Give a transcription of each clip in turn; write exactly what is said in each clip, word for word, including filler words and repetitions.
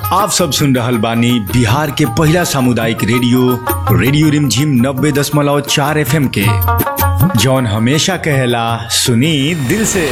आप सब सुन रहल बानी बिहार के पहला सामुदायिक रेडियो रेडियो रिमझिम नब्बे दशमलव चार एफ एम के, जौन हमेशा कहेला सुनी दिल से।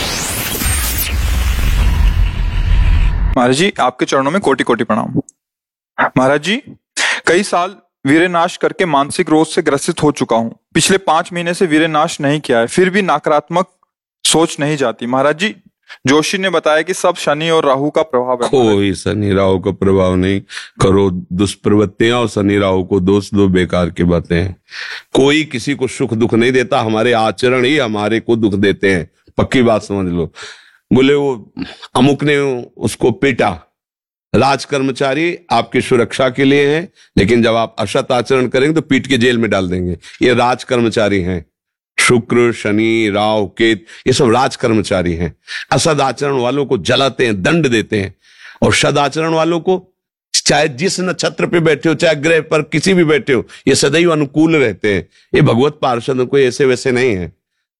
महाराज जी, आपके चरणों में कोटि कोटि प्रणाम। महाराज जी, कई साल वीरनाश करके मानसिक रोग से ग्रसित हो चुका हूँ। पिछले पांच महीने से वीरनाश नहीं किया है, फिर भी नकारात्मक सोच नहीं जाती। महाराज जी, जोशी ने बताया कि सब शनि और राहु का प्रभाव है। कोई शनि राहु का प्रभाव नहीं। करो दुष्प्रवृत्तियां और शनि राहु को दोष दो, बेकार की बातें हैं। कोई किसी को सुख दुख नहीं देता, हमारे आचरण ही हमारे को दुख देते हैं, पक्की बात समझ लो। बोले वो अमुक ने उसको पीटा, राज कर्मचारी आपकी सुरक्षा के लिए हैं, लेकिन जब आप असत आचरण करेंगे तो पीट के जेल में डाल देंगे। ये राज कर्मचारी हैं। शुक्र, शनि, राहु, केत, ये सब राज कर्मचारी हैं। असद आचरण वालों को जलाते हैं, दंड देते हैं, और सद आचरण वालों को चाहे जिस नक्षत्र पे बैठे हो, चाहे ग्रह पर किसी भी बैठे हो, ये सदैव अनुकूल रहते हैं। ये भगवत पार्षद कोई ऐसे वैसे नहीं है।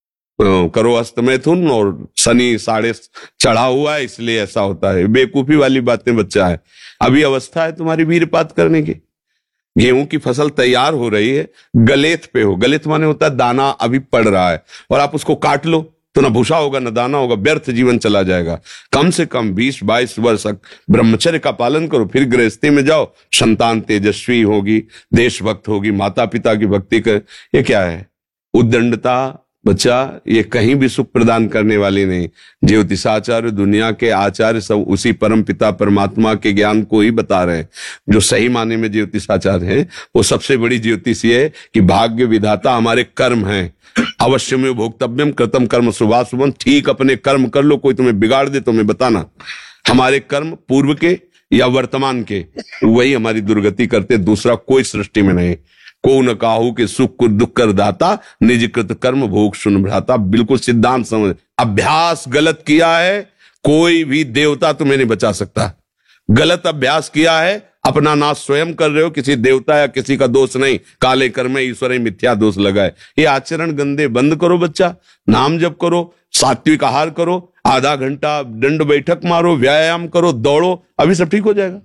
करो अस्त मैथुन और शनि साढ़े चढ़ा हुआ है, इसलिए ऐसा होता है। बेवकूफी वाली बातें बच्चा है। अभी अवस्था है तुम्हारी वीरपात करने की। गेहूं की फसल तैयार हो रही है, गलेत पे हो। गलेत माने होता है दाना अभी पड़ रहा है, और आप उसको काट लो तो ना भूसा होगा ना दाना होगा, व्यर्थ जीवन चला जाएगा। कम से कम बीस बाईस वर्ष तक ब्रह्मचर्य का पालन करो, फिर गृहस्थी में जाओ। संतान तेजस्वी होगी, देशभक्त होगी, माता पिता की भक्ति कर। ये क्या है? उद्दंडता बच्चा, ये कहीं भी सुख प्रदान करने वाली नहीं। ज्योतिषाचार्य, दुनिया के आचार्य सब उसी परम पिता परमात्मा के ज्ञान को ही बता रहे हैं। जो सही माने में ज्योतिषाचार्य है, वो सबसे बड़ी ज्योतिषी है कि भाग्य विधाता हमारे कर्म हैं। अवश्य में भोक्तव्यम कृतम कर्म शुभाशुभम। ठीक अपने कर्म कर लो, कोई तुम्हें बिगाड़ दे तो हमें बताना। हमारे कर्म पूर्व के या वर्तमान के, वही हमारी दुर्गति करते, दूसरा कोई सृष्टि में नहीं। को न काहू के सुख को दुख कर दाता, निज कृत कर्म भोग सुन भ्राता। बिल्कुल सिद्धांत समझ। अभ्यास गलत किया है, कोई भी देवता तुम्हें नहीं बचा सकता। गलत अभ्यास किया है, अपना नाश स्वयं कर रहे हो, किसी देवता या किसी का दोष नहीं। काले कर्म ईश्वर मिथ्या दोष लगाए। ये आचरण गंदे बंद करो बच्चा। नाम जप करो, सात्विक आहार करो, आधा घंटा दंड बैठक मारो, व्यायाम करो, दौड़ो, अभी सब ठीक हो जाएगा।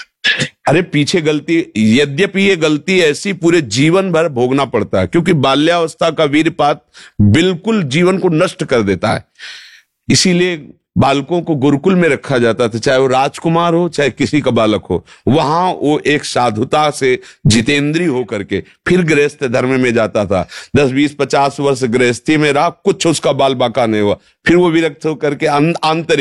अरे पीछे गलती, यद्यपि ये गलती ऐसी पूरे जीवन भर भोगना पड़ता है, क्योंकि बाल्यावस्था का वीरपात बिल्कुल जीवन को नष्ट कर देता है। इसीलिए बालकों को गुरुकुल में रखा जाता था, चाहे वो राजकुमार हो चाहे किसी का बालक हो। वहां वो एक साधुता से जितेंद्रीय होकर के फिर गृहस्थ धर्म में जाता था। दस बीस पचास वर्ष गृहस्थी में रहा, कुछ उसका बाल बाका नहीं हुआ, फिर वो विरक्त होकर के आंतरिक